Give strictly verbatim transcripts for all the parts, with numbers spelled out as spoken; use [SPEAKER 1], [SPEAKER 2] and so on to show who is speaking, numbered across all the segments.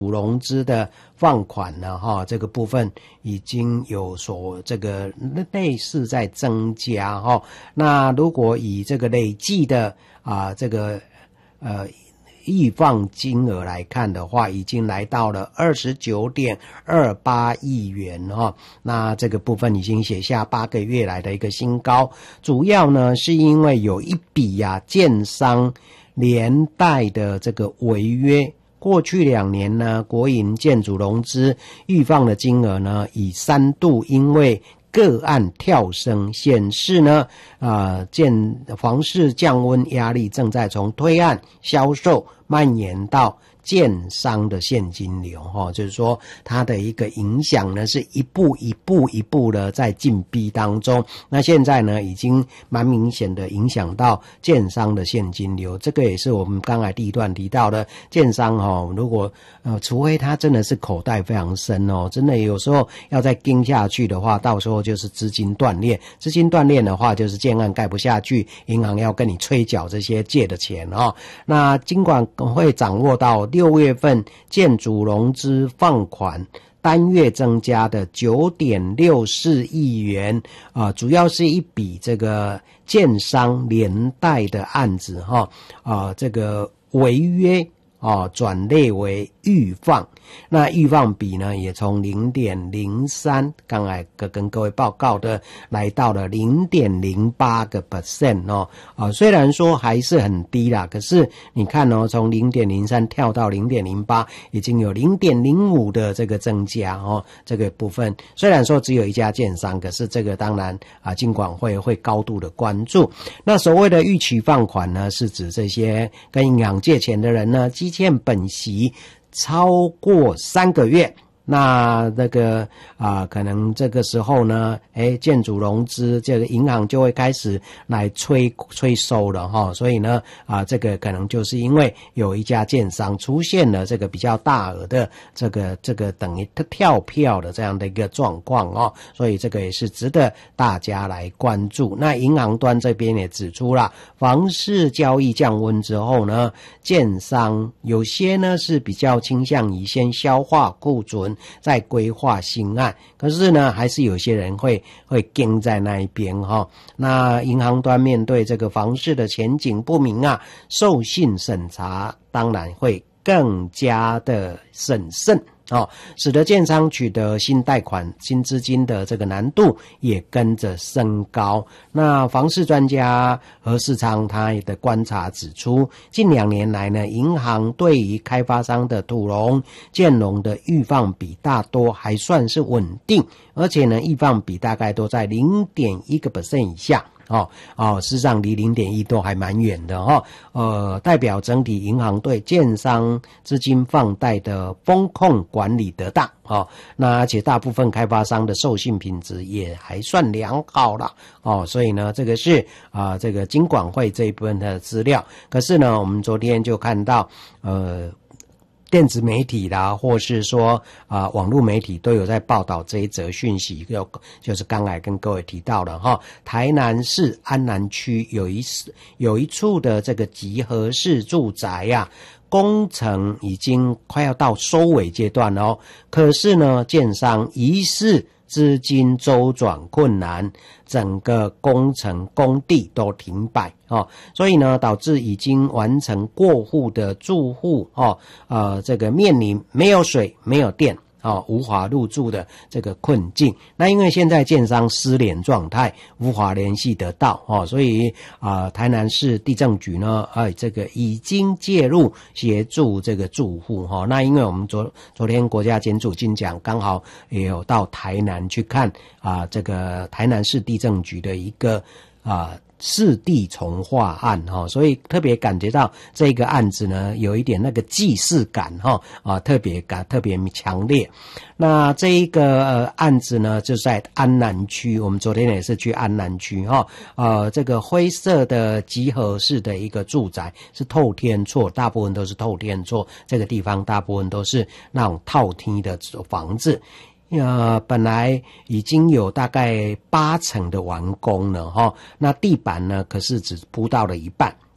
[SPEAKER 1] 融资的放款呢，哈，这个部分已经有所这个类似在增加哈。那如果以这个累计的啊这个呃预放金额来看的话，已经来到了 二十九点二八亿元哈。那这个部分已经写下八个月来的一个新高，主要呢是因为有一笔啊建商连带的这个违约。过去两年呢，国营建筑融资预放的金额呢，已三度因为个案跳升，显示呢，啊，建房市降温压力正在从推案销售蔓延到建商的现金流哈，就是说它的一个影响呢是一步一步一步的在进逼当中。那现在呢已经蛮明显的影响到建商的现金流，这个也是我们刚才第一段提到的，建商哈，如果呃除非他真的是口袋非常深哦，真的有时候要再盯下去的话，到时候就是资金断裂，资金断裂的话就是建案盖不下去，银行要跟你催缴这些借的钱哦。那金管会掌握到六月份建筑融资放款单月增加的 九点六四亿元啊、呃，主要是一笔这个建商连带的案子哈啊、呃，这个违约啊转类为预放，那预放比呢也从 零点零三 刚才跟各位报告的来到了 零点零八 个 percent 哦啊，虽然说还是很低啦，可是你看哦，从 零点零三 跳到 零点零八 已经有 零点零五 的这个增加哦，这个部分虽然说只有一家建商，可是这个当然啊金管会会高度的关注。那所谓的预期放款呢，是指这些跟银行借钱的人呢，积欠本息超过三个月，那那个啊、呃，可能这个时候呢，哎，建筑融资这个银行就会开始来催催收了哈，所以呢，啊、呃，这个可能就是因为有一家建商出现了这个比较大额的这个这个等于跳票的这样的一个状况哦，所以这个也是值得大家来关注。那银行端这边也指出了，房市交易降温之后呢，建商有些呢是比较倾向于先消化库存，再规划新案，可是呢还是有些人会会跟在那一边哈、哦。那银行端面对这个房市的前景不明啊，授信审查当然会更加的审慎哦，使得建商取得新贷款、新资金的这个难度也跟着升高。那房市专家何世昌他的观察指出，近两年来呢，银行对于开发商的土融、建融的预放比大多还算是稳定，而且呢，预放比大概都在 零点一 个 percent 以下。哦哦，事实上离 零点一 都还蛮远的哈、哦。呃，代表整体银行对建商资金放贷的风控管理得当哦。那而且大部分开发商的授信品质也还算良好啦哦。所以呢，这个是啊、呃、这个金管会这一部分的资料。可是呢，我们昨天就看到呃。电子媒体啦，或是说啊、呃、网络媒体都有在报道这一则讯息，就就是刚才跟各位提到了哈，台南市安南区有一有一处的这个集合式住宅呀、啊，工程已经快要到收尾阶段了哦，可是呢，建商疑似资金周转困难，整个工程工地都停摆哦，所以呢，导致已经完成过户的住户哦，呃，这个面临没有水、没有电。哦，无法入住的这个困境。那因为现在建商失联状态，无法联系得到哦，所以啊、呃，台南市地政局呢，哎，这个已经介入协助这个住户哈、哦。那因为我们昨昨天国家检主金奖刚好也有到台南去看啊、呃，这个台南市地政局的一个啊。呃市地重划案哈，所以特别感觉到这个案子呢有一点那个既视感哈啊，特别感特别强烈。那这一个、呃、案子呢就在安南区，我们昨天也是去安南区哈，呃，这个灰色的集合式的一个住宅是透天厝，大部分都是透天厝，这个地方大部分都是那种套天的房子。呃，本来已经有大概八成的完工了哈，那地板呢，可是只铺到了一半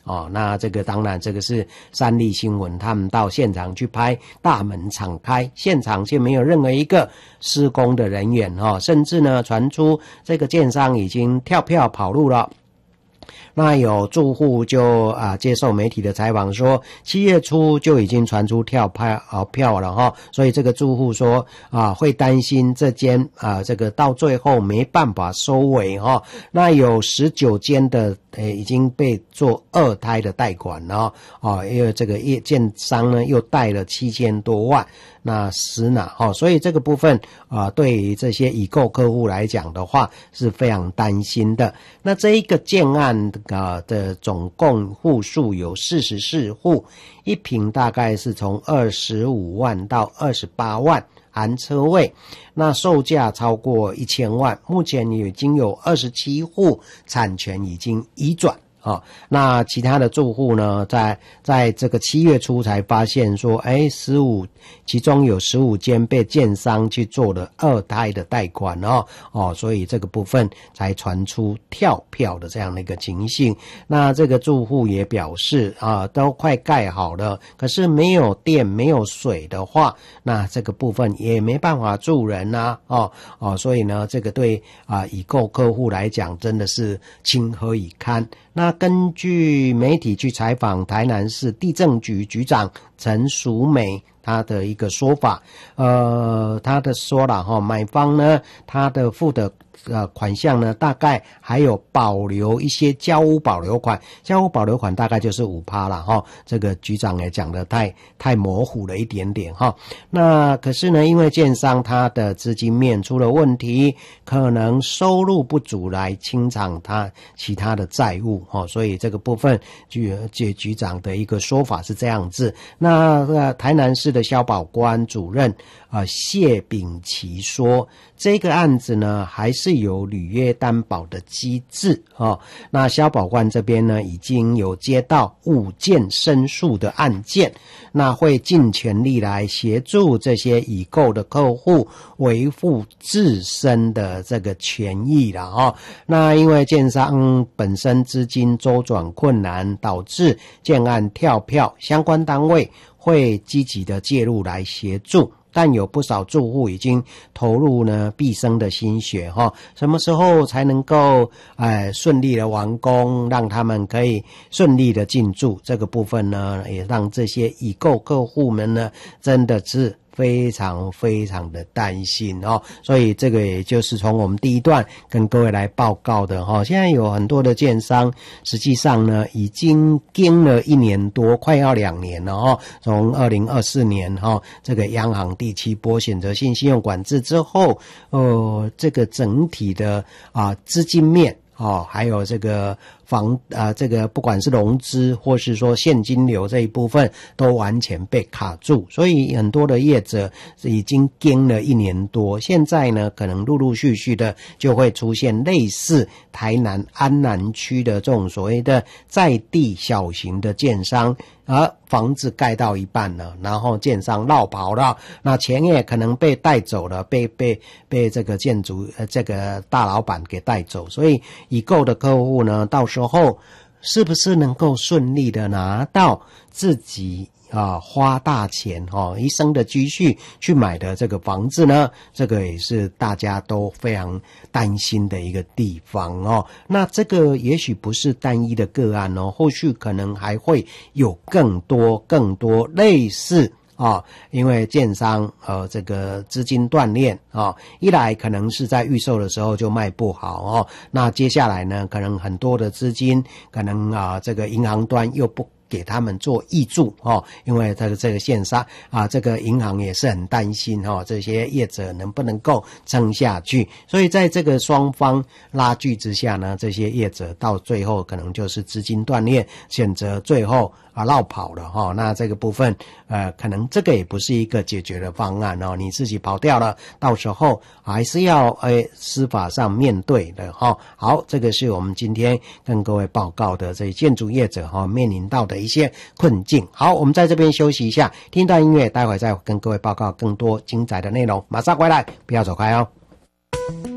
[SPEAKER 1] 哦，那这个当然，这个是三立新闻他们到现场去拍，大门敞开，现场却没有任何一个施工的人员哦，甚至呢传出这个建商已经跳票跑路了。那有住户就啊接受媒体的采访说，七月初就已经传出跳票啊票了哈，所以这个住户说啊会担心这间啊这个到最后没办法收尾哈。那有十九间的呃已经被做二胎的贷款了啊，因为这个业建商呢又贷了七千多万。那实拿哈，所以这个部分啊，对于这些已购客户来讲的话是非常担心的。那这一个建案啊的总共户数有四十四户，一坪大概是从二十五万到二十八万。含车位，那售价超过一千万，目前已经有二十七户产权已经移转。哦，那其他的住户呢，在在这个七月初才发现说，哎，十五其中有十五间被建商去做了二胎的贷款哦，哦，所以这个部分才传出跳票的这样的一个情形。那这个住户也表示啊，都快盖好了，可是没有电没有水的话，那这个部分也没办法住人呐、啊，哦哦，所以呢，这个对啊已购客户来讲真的是情何以堪。那根据媒体去采访台南市地政局局长陈淑美，他的一个说法，呃，他的说了哈，买方呢，他的付的呃款项呢，大概还有保留一些交屋保留款，交屋保留款大概就是 百分之五 啦哈，这个局长也讲得太太模糊了一点点哈。那可是呢，因为建商他的资金面出了问题，可能收入不足来清偿他其他的债务哈，所以这个部分局局局长的一个说法是这样子。那呃台南市的消保官主任啊、呃、谢炳奇说，这个案子呢还是有履约担保的机制哦。那消保官这边呢已经有接到五件申诉的案件，那会尽全力来协助这些已购的客户维护自身的这个权益啦哦。那因为建商本身资金周转困难，导致建案跳票，相关单位会积极的介入来协助。但有不少住户已经投入呢毕生的心血哈，什么时候才能够哎顺利的完工，让他们可以顺利的进驻？这个部分呢，也让这些已购客户们呢，真的是非常非常的担心哦，所以这个也就是从我们第一段跟各位来报告的哈、哦。现在有很多的建商，实际上呢已经经了一年多，快要两年了哦。从二零二四年哈、哦，这个央行第七波选择性信用管制之后，呃，这个整体的啊资金面。哦，还有这个房啊、呃，这个不管是融资或是说现金流这一部分，都完全被卡住，所以很多的业者已经跟了一年多，现在呢，可能陆陆续续的就会出现类似台南安南区的这种所谓的在地小型的建商。而房子盖到一半了，然后建商绕跑了，那钱也可能被带走了，被被被这个建筑呃这个大老板给带走，所以已购的客户呢，到时候是不是能够顺利的拿到自己啊，花大钱哦，一生的积蓄去买的这个房子呢，这个也是大家都非常担心的一个地方哦。那这个也许不是单一的个案哦，后续可能还会有更多更多类似啊、哦，因为建商呃这个资金断裂啊、哦，一来可能是在预售的时候就卖不好哦，那接下来呢，可能很多的资金可能啊、呃、这个银行端又不给他们做挹注哦，因为这个这个线上啊，这个银行也是很担心哦，这些业者能不能够撑下去？所以在这个双方拉锯之下呢，这些业者到最后可能就是资金断裂，选择最后啊绕跑了哈、哦。那这个部分呃，可能这个也不是一个解决的方案哦，你自己跑掉了，到时候还是要呃司法上面对的哈、哦。好，这个是我们今天跟各位报告的这建筑业者哈、哦、面临到的一些困境。好，我们在这边休息一下，听一段音乐，待会再跟各位报告更多精彩的内容，马上回来，不要走开哦。